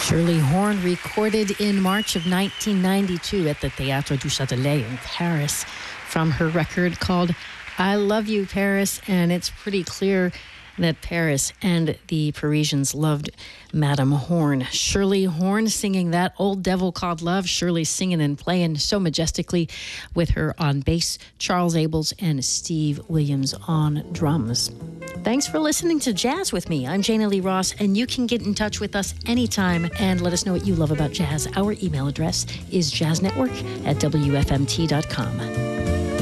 Shirley Horn recorded in March of 1992 at the Théâtre du Châtelet in Paris from her record called I Love You, Paris. And it's pretty clear that Paris and the Parisians loved Madame Horn. Shirley Horn singing that Old Devil Called Love. Shirley singing and playing so majestically with her on bass, Charles Abels and Steve Williams on drums. Thanks for listening to Jazz with me. I'm Jana Lee Ross, and you can get in touch with us anytime and let us know what you love about jazz. Our email address is jazznetwork@wfmt.com.